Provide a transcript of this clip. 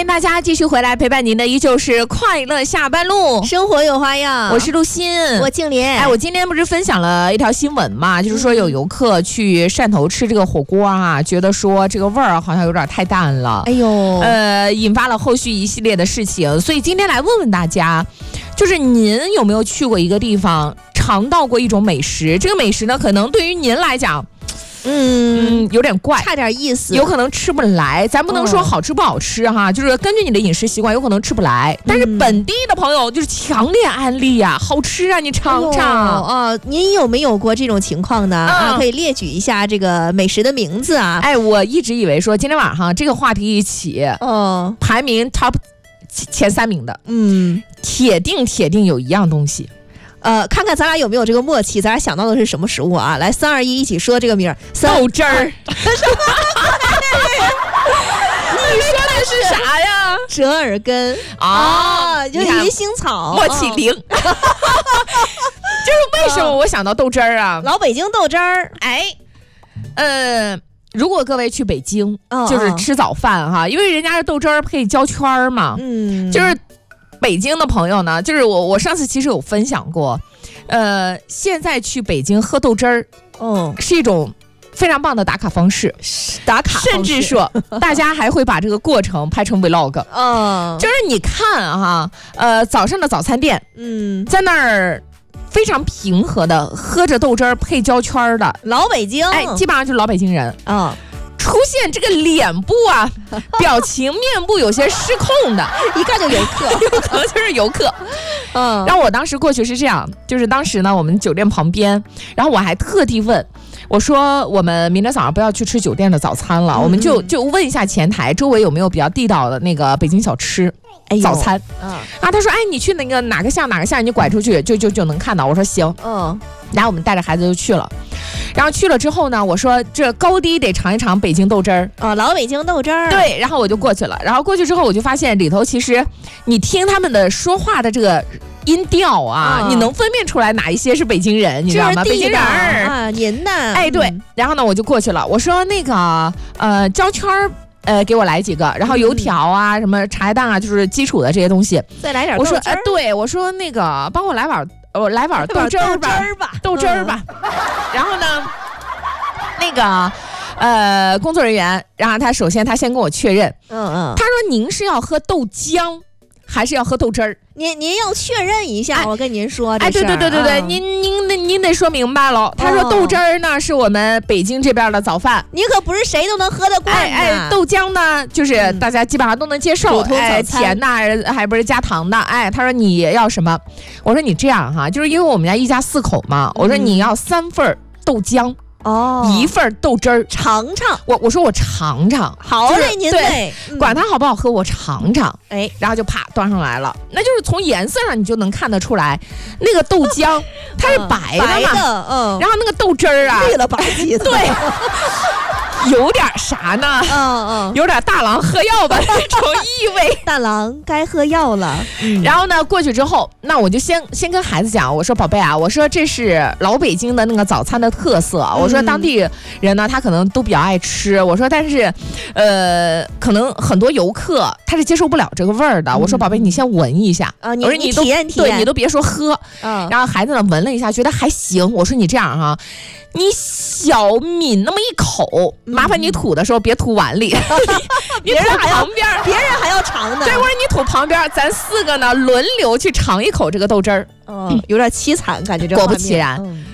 迎大家继续回来陪伴您的依旧是快乐下班路， 生活有花样。 我是陆欣， 我静莲。 我今天不是分享了一条新闻嘛，就是说有游客去汕头吃这个火锅啊，觉得说这个味儿好像有点太淡了，引发了后续一系列的事情。所以今天来问问大家，就是您有没有去过一个地方，尝到过一种美食？这个美食呢，可能对于您来讲有点怪， 差点意思， 有可能吃不来。咱不能说好吃不好吃哈，就是根据你的饮食习惯，有可能吃不来。但是本地的朋友就是强烈安利呀，好吃啊，你尝尝。 您有没有过这种情况呢？可以列举一下这个美食的名字啊。 我一直以为说今天晚上这个话题一起，排名 top 前3名的，铁定有一样东西。 看看咱俩有没有这个默契，咱俩想到的是什么食物啊？来，3、2、1，一起说这个名儿。 豆汁儿。你说的是啥呀？ 折耳根啊，就是鱼腥草， 默契0。就是为什么我想到豆汁儿啊？ 老北京豆汁儿。 如果各位去北京，就是吃早饭哈，因为人家是豆汁儿配焦圈嘛，就是北京的朋友呢，就是我上次其实有分享过，现在去北京喝豆汁儿，是一种非常棒的打卡方式，甚至说大家还会把这个过程拍成 vlog，就是你看哈，早上的早餐店，在那儿非常平和的喝着豆汁儿配焦圈的老北京， 基本上就是老北京人出现这个脸部啊，表情面部有些失控的， 一看就游客， 有可能就是游客。然后我当时过去是这样，就是当时呢，我们酒店旁边，然后我还特地问，我说我们明天早上不要去吃酒店的早餐了，我们就问一下前台周围有没有比较地道的那个北京小吃。早餐他说你去那个哪个巷你拐出去就能看到。我说行，然后我们带着孩子就去了，然后去了之后呢，我说这高低得尝一尝北京豆汁儿老北京豆汁儿。 对，然后我就过去了，然后过去之后我就发现里头其实你听他们的说话的这个音调啊，你能分辨出来哪一些是北京人，你知道吗？北京人啊，您呢？ 对，然后呢我就过去了，我说那个焦圈给我来几个，然后油条啊，什么茶叶蛋啊，就是基础的这些东西。 再来点豆汁儿。我说对，我说那个帮我来碗豆汁儿吧，豆汁儿吧。然后呢，那个工作人员，然后他先跟我确认，他说您是要喝豆浆还是要喝豆汁儿？ 您要确认一下，我跟您说这事儿。对，您得说明白了。他说豆汁儿呢是我们北京这边的早饭， 你可不是谁都能喝得惯的。 豆浆呢就是大家基本上都能接受，甜的还不是加糖的。他说你要什么？我说你这样哈，就是因为我们家一家4口嘛，我说你要3份豆浆。1份豆汁儿， 尝尝。 我说我尝尝， 好嘞，您对，管它好不好喝，我尝尝。然后就啪端上来了，那就是从颜色上你就能看得出来，那个豆浆它是白的嘛，然后那个豆汁儿啊， 绿了吧唧的， 对。有点啥呢？有点大郎喝药吧那种意味。 大郎该喝药了。 然后呢，过去之后，那我就先跟孩子讲，我说宝贝啊，我说这是老北京的那个早餐的特色。我说当地人呢，他可能都比较爱吃。我说但是，可能很多游客他是接受不了这个味儿的。我说宝贝，你先闻一下我说你体验体验， 对你都别说喝。然后孩子呢闻了一下，觉得还行。我说你这样哈。你小抿那么一口，麻烦你吐的时候别吐碗里，你吐旁边， 别人还要尝呢。 对，我说你吐旁边，咱4个呢轮流去尝一口这个豆汁儿。 有点凄惨感觉。 果不其然，